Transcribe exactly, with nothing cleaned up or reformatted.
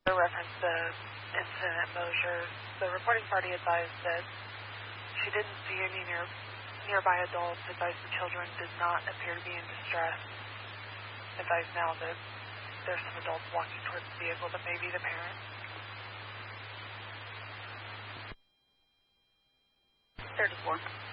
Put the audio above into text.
referenced the incident at Mosier. The reporting party advised that she didn't see any near, nearby adults, advised the children did not appear to be in distress, advised now that there's some adults walking towards the vehicle that may be the parents. thirty-four.